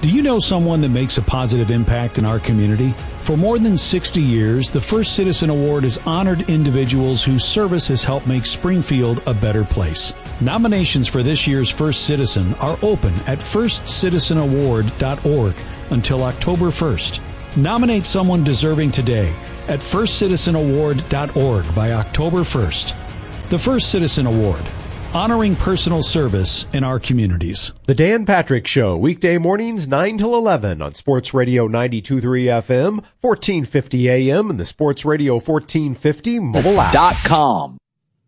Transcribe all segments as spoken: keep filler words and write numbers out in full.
Do you know someone that makes a positive impact in our community? For more than sixty years, the First Citizen Award has honored individuals whose service has helped make Springfield a better place. Nominations for this year's First Citizen are open at first citizen award dot org until October first. Nominate someone deserving today at first citizen award dot org by October first. The First Citizen Award, honoring personal service in our communities. The Dan Patrick Show, weekday mornings nine till eleven on Sports Radio ninety-two point three F M, fourteen fifty A M, and the Sports Radio fourteen fifty mobile app. Dot com.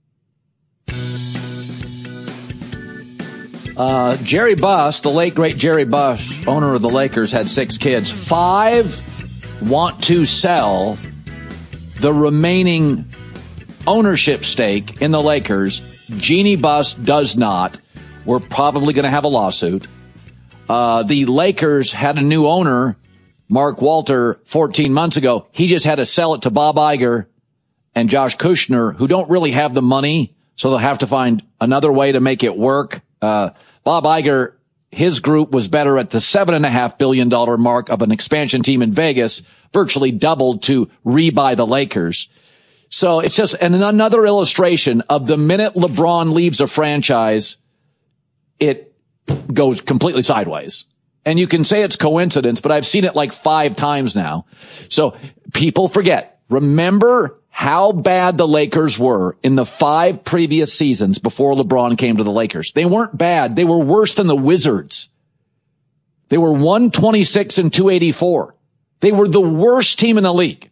Uh, Jerry Buss, the late great Jerry Buss, owner of the Lakers, had six kids. Five want to sell the remaining ownership stake in the Lakers. Jeannie Buss does not. We're probably going to have a lawsuit. Uh, the Lakers had a new owner, Mark Walter, fourteen months ago. He just had to sell it to Bob Iger and Josh Kushner, who don't really have the money, so they'll have to find another way to make it work. Uh, Bob Iger, his group was better at the seven and a half billion dollar mark of an expansion team in Vegas, virtually doubled to rebuy the Lakers. So it's just and another illustration of the minute LeBron leaves a franchise, it goes completely sideways. And you can say it's coincidence, but I've seen it like five times now. So people forget. Remember how bad the Lakers were in the five previous seasons before LeBron came to the Lakers. They weren't bad. They were worse than the Wizards. They were one twenty-six and two eighty-four. They were the worst team in the league.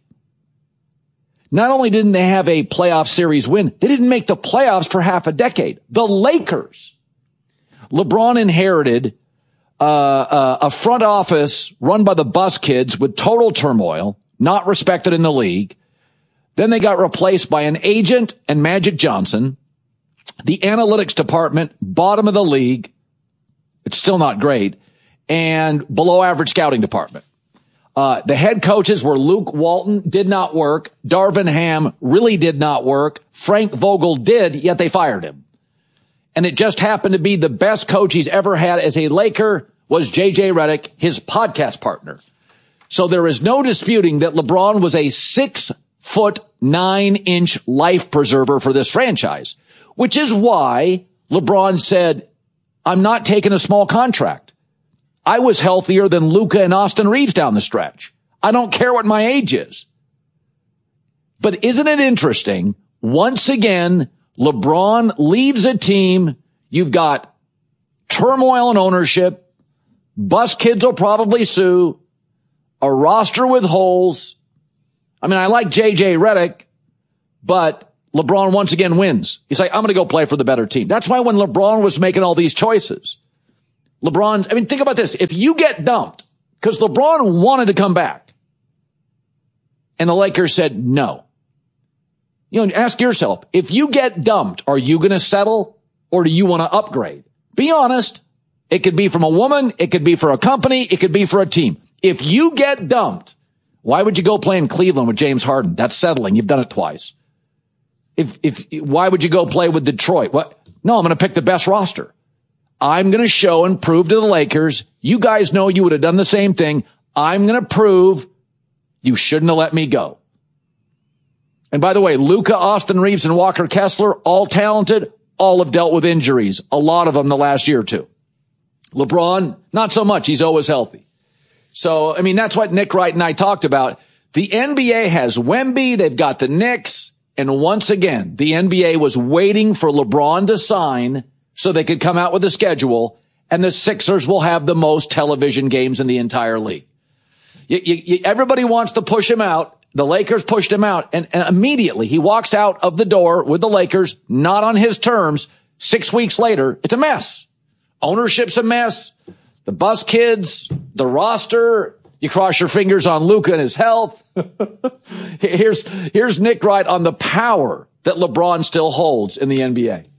Not only didn't they have a playoff series win, they didn't make the playoffs for half a decade. The Lakers. LeBron inherited uh, uh, a front office run by the Buss kids with total turmoil, not respected in the league. Then they got replaced by an agent and Magic Johnson. The analytics department, bottom of the league. It's still not great. And below average scouting department. Uh, the head coaches were Luke Walton, did not work. Darvin Ham really did not work. Frank Vogel did, yet they fired him. And it just happened to be the best coach he's ever had as a Laker was J J Redick, his podcast partner. So there is no disputing that LeBron was a six foot nine inch life preserver for this franchise, which is why LeBron said, I'm not taking a small contract. I was healthier than Luka and Austin Reeves down the stretch. I don't care what my age is. But isn't it interesting? Once again, LeBron leaves a team. You've got turmoil in ownership. Buss kids will probably sue. A roster with holes. I mean, I like J J Redick, but LeBron once again wins. He's like, I'm going to go play for the better team. That's why when LeBron was making all these choices, LeBron, I mean, think about this. If you get dumped, because LeBron wanted to come back, and the Lakers said no. You know, ask yourself, if you get dumped, are you going to settle, or do you want to upgrade? Be honest. It could be from a woman. It could be for a company. It could be for a team. If you get dumped, why would you go play in Cleveland with James Harden? That's settling. You've done it twice. If, if, why would you go play with Detroit? What? No, I'm going to pick the best roster. I'm going to show and prove to the Lakers, you guys know you would have done the same thing. I'm going to prove you shouldn't have let me go. And by the way, Luka, Austin Reeves, and Walker Kessler, all talented, all have dealt with injuries. A lot of them the last year or two. LeBron, not so much. He's always healthy. So, I mean, that's what Nick Wright and I talked about. The N B A has Wemby. They've got the Knicks. And once again, the N B A was waiting for LeBron to sign so they could come out with a schedule, and the Sixers will have the most television games in the entire league. You, you, you, everybody wants to push him out. The Lakers pushed him out, and, and immediately he walks out of the door with the Lakers, not on his terms. Six weeks later, it's a mess. Ownership's a mess. The Buss kids, the roster, you cross your fingers on Luka and his health. here's, here's Nick Wright on the power that LeBron still holds in the N B A.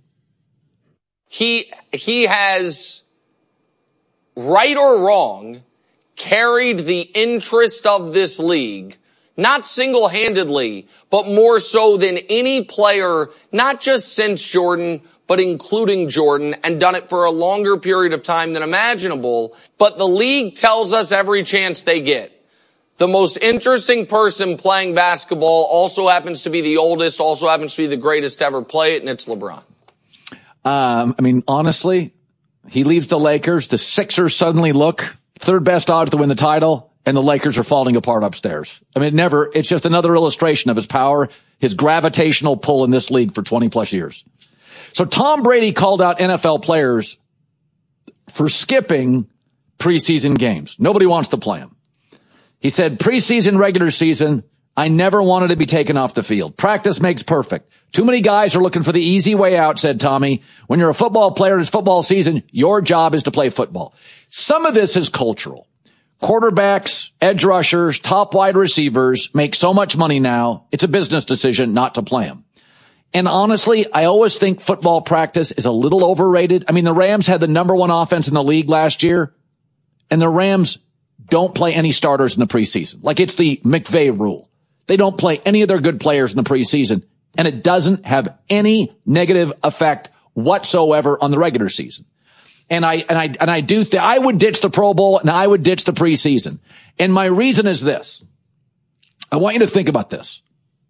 He, he has, right or wrong, carried the interest of this league, not single-handedly, but more so than any player, not just since Jordan, but including Jordan, and done it for a longer period of time than imaginable. But the league tells us every chance they get, the most interesting person playing basketball also happens to be the oldest, also happens to be the greatest to ever play it, and it's LeBron. Um, I mean, honestly, he leaves the Lakers. The Sixers suddenly look third best odds to win the title, and the Lakers are falling apart upstairs. I mean, never, it's just another illustration of his power, his gravitational pull in this league for twenty plus years. So Tom Brady called out N F L players for skipping preseason games. Nobody wants to play them. He said, preseason, regular season, I never wanted to be taken off the field. Practice makes perfect. Too many guys are looking for the easy way out, said Tommy. When you're a football player, it's football season. Your job is to play football. Some of this is cultural. Quarterbacks, edge rushers, top wide receivers make so much money now. It's a business decision not to play them. And honestly, I always think football practice is a little overrated. I mean, the Rams had the number one offense in the league last year, and the Rams don't play any starters in the preseason. Like, it's the McVay rule. They don't play any of their good players in the preseason, and it doesn't have any negative effect whatsoever on the regular season. And I, and I, and I do think I would ditch the Pro Bowl and I would ditch the preseason. And my reason is this. I want you to think about this.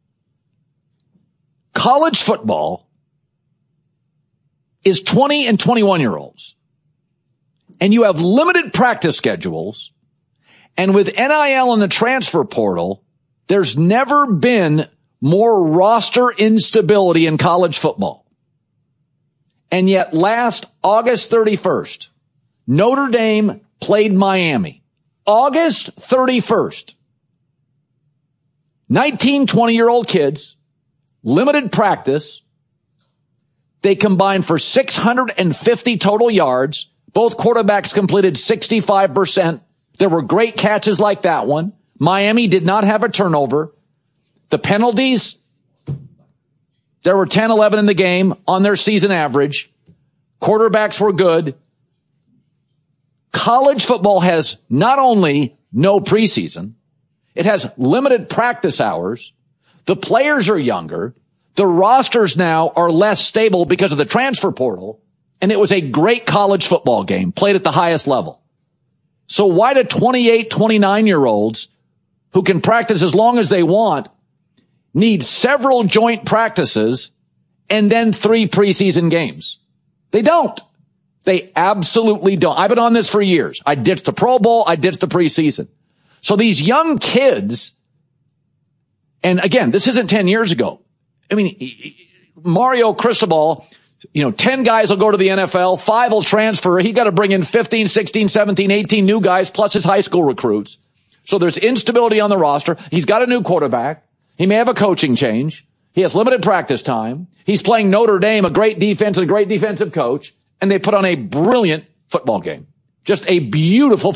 College football is twenty and twenty-one year olds, and you have limited practice schedules. And with N I L and the transfer portal, there's never been more roster instability in college football. And yet last August thirty-first, Notre Dame played Miami. August thirty-first. nineteen, twenty-year-old kids, limited practice. They combined for six hundred fifty total yards. Both quarterbacks completed sixty-five percent. There were great catches like that one. Miami did not have a turnover. The penalties, there were ten, eleven in the game on their season average. Quarterbacks were good. College football has not only no preseason, it has limited practice hours. The players are younger. The rosters now are less stable because of the transfer portal. And it was a great college football game played at the highest level. So why do twenty-eight, twenty-nine year olds who can practice as long as they want need several joint practices and then three preseason games? They don't. They absolutely don't. I've been on this for years. I ditched the Pro Bowl. I ditched the preseason. So these young kids, and again, this isn't ten years ago. I mean, Mario Cristobal, you know, ten guys will go to the N F L, five will transfer. He got to bring in fifteen, sixteen, seventeen, eighteen new guys plus his high school recruits. So there's instability on the roster. He's got a new quarterback. He may have a coaching change. He has limited practice time. He's playing Notre Dame, a great defense and a great defensive coach, and they put on a brilliant football game. Just a beautiful